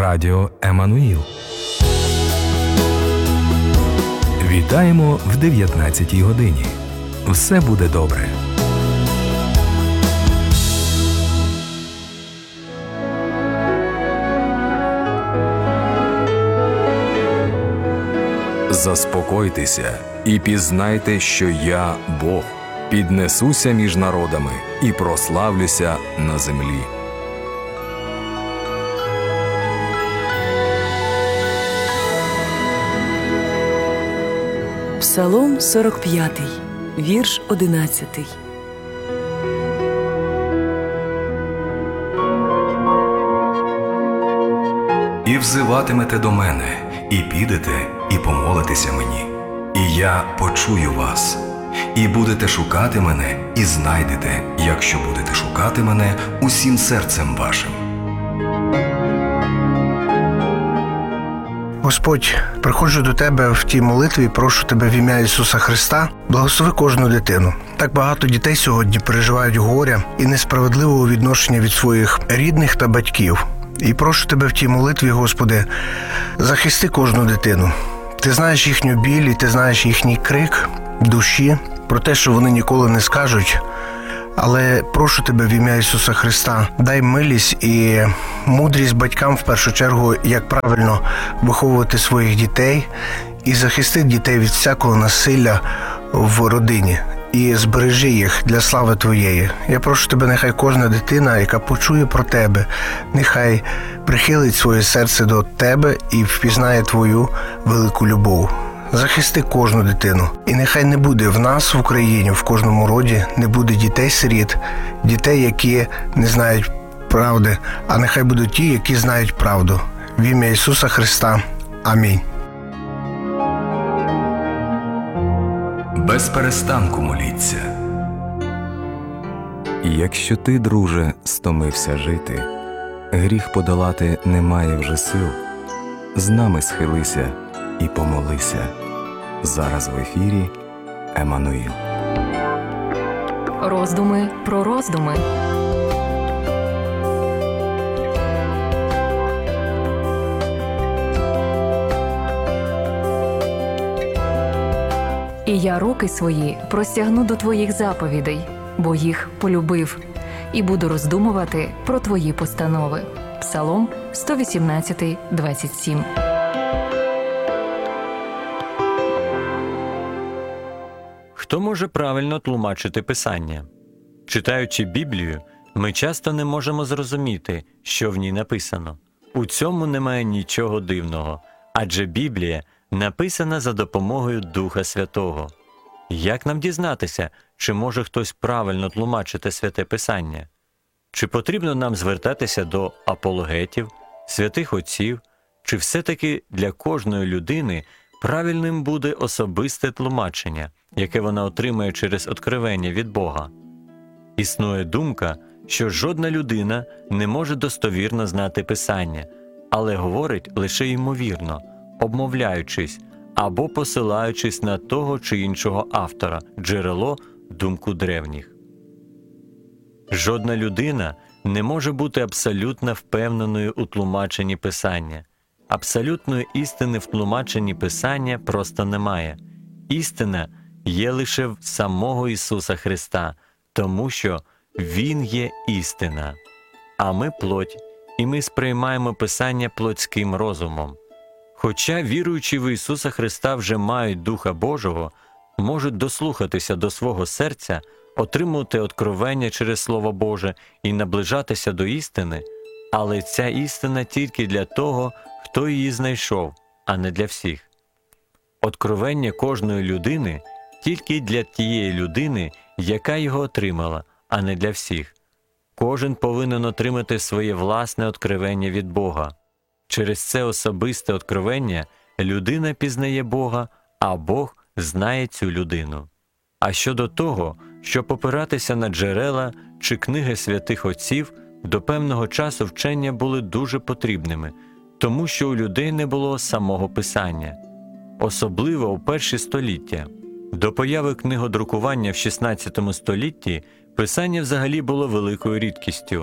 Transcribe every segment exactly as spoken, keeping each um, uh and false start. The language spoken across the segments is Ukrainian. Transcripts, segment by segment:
Радіо Еммануїл. Вітаємо в дев'ятнадцятій годині. Все буде добре. Заспокойтеся і пізнайте, що я Бог. Піднесуся між народами і прославлюся на землі. Псалом сорок п'ятий, вірш одинадцятий. І взиватимете до мене, і підете, і помолитеся мені, і я почую вас. І будете шукати мене, і знайдете, якщо будете шукати мене усім серцем вашим. Господь, приходжу до Тебе в тій молитві і прошу Тебе в ім'я Ісуса Христа, благослови кожну дитину. Так багато дітей сьогодні переживають горя і несправедливого відношення від своїх рідних та батьків. І прошу Тебе в тій молитві, Господи, захисти кожну дитину. Ти знаєш їхню біль, і Ти знаєш їхній крик душі про те, що вони ніколи не скажуть. Але прошу Тебе в ім'я Ісуса Христа, дай милість і мудрість батькам в першу чергу, як правильно виховувати своїх дітей і захисти дітей від всякого насилля в родині. І збережи їх для слави Твоєї. Я прошу Тебе, нехай кожна дитина, яка почує про Тебе, нехай прихилить своє серце до Тебе і впізнає Твою велику любов. Захисти кожну дитину. І нехай не буде в нас в Україні, в кожному роді, не буде дітей-сиріт, дітей, які не знають правди, а нехай будуть ті, які знають правду. В ім'я Ісуса Христа. Амінь. Без перестанку моліться. І якщо ти, друже, стомився жити, гріх подолати немає вже сил, з нами схилися і помолися. Зараз в ефірі Еммануїл. Роздуми про роздуми. І я руки свої простягну до твоїх заповідей, бо їх полюбив, і буду роздумувати про твої постанови. Псалом сто вісімнадцятий, двадцять сім. Хто може правильно тлумачити Писання? Читаючи Біблію, ми часто не можемо зрозуміти, що в ній написано. У цьому немає нічого дивного, адже Біблія написана за допомогою Духа Святого. Як нам дізнатися, чи може хтось правильно тлумачити Святе Писання? Чи потрібно нам звертатися до апологетів, святих отців, чи все-таки для кожної людини правильним буде особисте тлумачення, яке вона отримує через откровення від Бога? Існує думка, що жодна людина не може достовірно знати Писання, але говорить лише ймовірно, обмовляючись або посилаючись на того чи іншого автора, джерело, думку древніх. Жодна людина не може бути абсолютно впевненою у тлумаченні Писання. Абсолютної істини в тлумаченні Писання просто немає. Істина є лише в самого Ісуса Христа, тому що Він є істина. А ми плоть, і ми сприймаємо Писання плотським розумом. Хоча віруючі в Ісуса Христа вже мають Духа Божого, можуть дослухатися до свого серця, отримувати откровення через Слово Боже і наближатися до істини, але ця істина тільки для того, хто її знайшов, а не для всіх. Откровення кожної людини тільки для тієї людини, яка його отримала, а не для всіх. Кожен повинен отримати своє власне откровення від Бога. Через це особисте откровення людина пізнає Бога, а Бог знає цю людину. А щодо того, щоб опиратися на джерела чи книги святих отців, до певного часу вчення були дуже потрібними, тому що у людей не було самого Писання. Особливо у перші століття. До появи книгодрукування в шістнадцятому столітті Писання взагалі було великою рідкістю,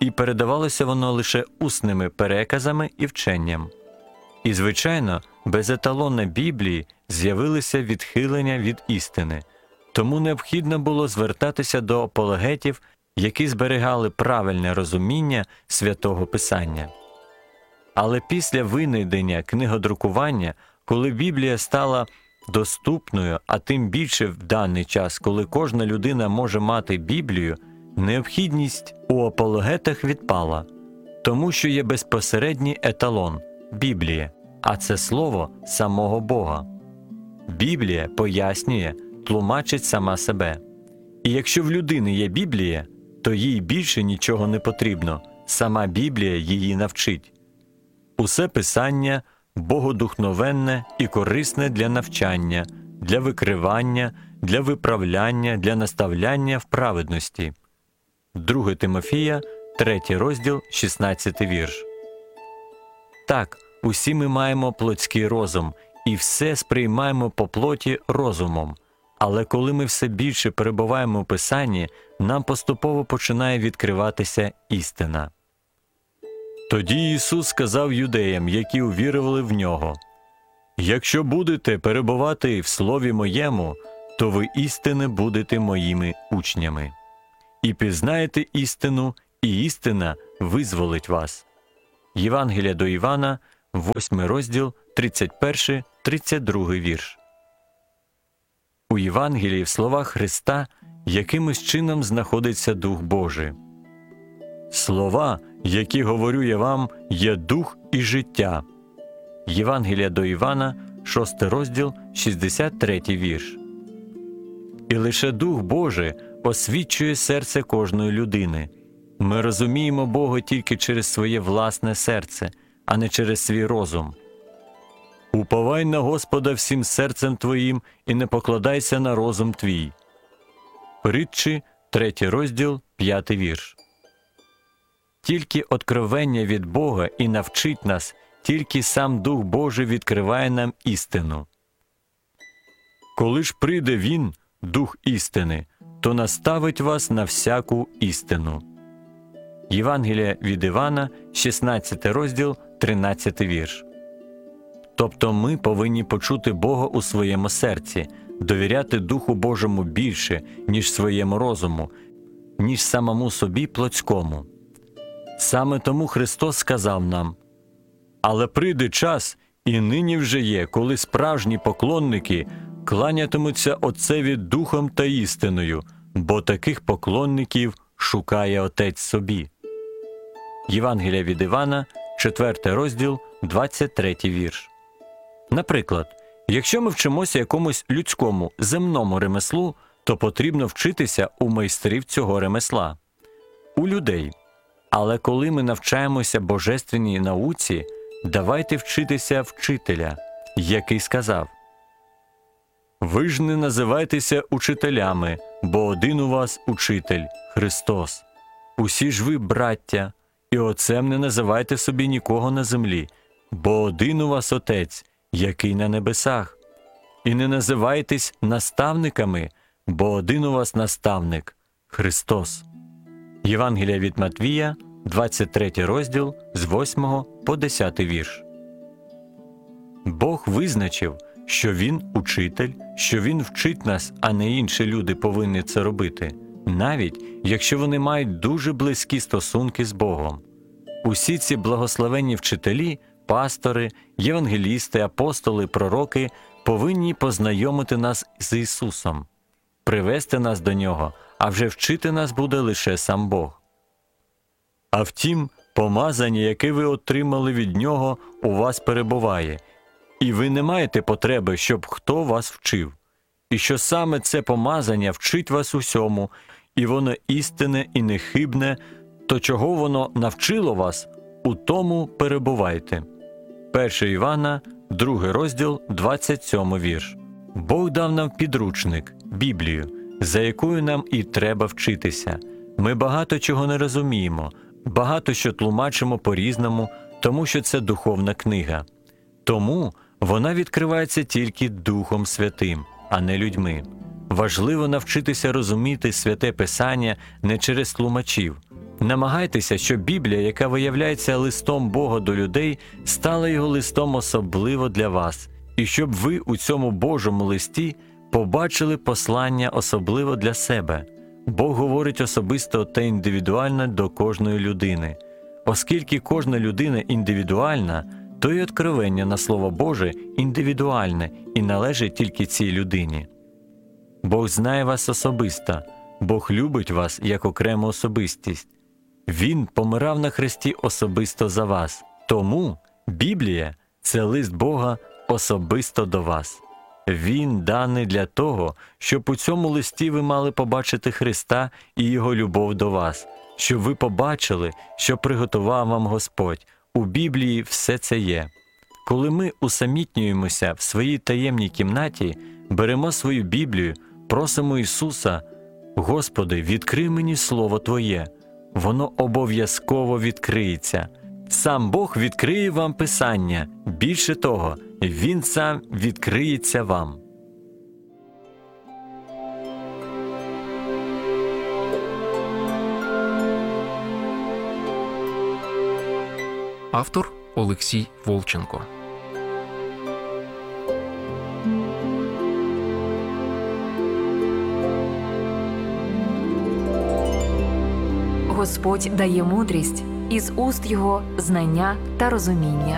і передавалося воно лише усними переказами і вченням. І, звичайно, без еталона Біблії з'явилися відхилення від істини, тому необхідно було звертатися до апологетів, які зберігали правильне розуміння Святого Писання. Але після винайдення книгодрукування, коли Біблія стала доступною, а тим більше в даний час, коли кожна людина може мати Біблію, необхідність у апологетах відпала, тому що є безпосередній еталон – Біблія, а це слово самого Бога. Біблія пояснює, тлумачить сама себе. І якщо в людини є Біблія, то їй більше нічого не потрібно, сама Біблія її навчить. Усе Писання богодухновенне і корисне для навчання, для викривання, для виправляння, для наставляння в праведності. Друге Тимофія, третій розділ, шістнадцятий вірш. Так, усі ми маємо плотський розум, і все сприймаємо по плоті розумом. Але коли ми все більше перебуваємо у Писанні, нам поступово починає відкриватися істина. Тоді Ісус сказав юдеям, які увірували в Нього: «Якщо будете перебувати в Слові Моєму, то ви істинно будете Моїми учнями. І пізнаєте істину, і істина визволить вас». Євангелія до Івана, восьмий розділ, тридцять перший - тридцять другий вірш. У Євангелії в словах Христа якимось чином знаходиться Дух Божий. «Слова, які говорю я вам, є дух і життя». Євангелія до Івана, шостий розділ, шістдесят третій вірш. І лише Дух Божий освічує серце кожної людини. Ми розуміємо Бога тільки через своє власне серце, а не через свій розум. «Уповай на Господа всім серцем твоїм і не покладайся на розум твій». Притчі, третій розділ, п'ятий вірш. Тільки откровення від Бога і навчить нас, тільки сам Дух Божий відкриває нам істину. Коли ж прийде Він, Дух істини, то наставить вас на всяку істину. Євангелія від Івана, шістнадцятий розділ, тринадцятий вірш. Тобто ми повинні почути Бога у своєму серці, довіряти Духу Божому більше, ніж своєму розуму, ніж самому собі плотському. Саме тому Христос сказав нам: «Але прийде час, і нині вже є, коли справжні поклонники кланятимуться Отцеві Духом та істиною, бо таких поклонників шукає Отець собі». Євангелія від Івана, четвертий розділ, двадцять третій вірш. Наприклад, якщо ми вчимося якомусь людському, земному ремеслу, то потрібно вчитися у майстрів цього ремесла, у людей. Але коли ми навчаємося божественній науці, давайте вчитися вчителя, який сказав: «Ви ж не називайтеся учителями, бо один у вас учитель – Христос. Усі ж ви браття, і отцем не називайте собі нікого на землі, бо один у вас Отець, який на небесах. І не називайтесь наставниками, бо один у вас наставник – Христос». Євангелія від Матвія, двадцять третій розділ, з восьмого по десятий вірш. Бог визначив, що Він учитель, що Він вчить нас, а не інші люди повинні це робити, навіть якщо вони мають дуже близькі стосунки з Богом. Усі ці благословенні вчителі, пастори, євангелісти, апостоли, пророки повинні познайомити нас з Ісусом, привести нас до Нього, а вже вчити нас буде лише сам Бог. А втім, помазання, яке ви отримали від Нього, у вас перебуває, і ви не маєте потреби, щоб хто вас вчив. І що саме це помазання вчить вас усьому, і воно істинне і нехибне, то чого воно навчило вас, у тому перебувайте. перше Івана, другий розділ, двадцять сьомий вірш. Бог дав нам підручник, Біблію, за якою нам і треба вчитися. Ми багато чого не розуміємо, багато що тлумачимо по-різному, тому що це духовна книга. Тому вона відкривається тільки Духом Святим, а не людьми. Важливо навчитися розуміти Святе Писання не через тлумачів, Намагайтеся, щоб Біблія, яка виявляється листом Бога до людей, стала його листом особливо для вас, і щоб ви у цьому Божому листі побачили послання особливо для себе. Бог говорить особисто та індивідуально до кожної людини. Оскільки кожна людина індивідуальна, то й откровення на Слово Боже індивідуальне і належить тільки цій людині. Бог знає вас особисто, Бог любить вас як окрему особистість. Він помирав на хресті особисто за вас. Тому Біблія – це лист Бога особисто до вас. Він даний для того, щоб у цьому листі ви мали побачити Христа і Його любов до вас, щоб ви побачили, що приготував вам Господь. У Біблії все це є. Коли ми усамітнюємося в своїй таємній кімнаті, беремо свою Біблію, просимо Ісуса: «Господи, відкрий мені Слово Твоє». Воно обов'язково відкриється. Сам Бог відкриє вам Писання. Більше того, Він сам відкриється вам. Автор Олексій Волченко. Господь дає мудрість, із уст Його знання та розуміння.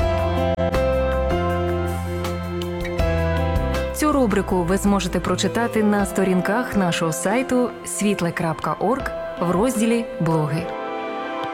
Цю рубрику ви зможете прочитати на сторінках нашого сайту світле крапка орг в розділі «Блоги».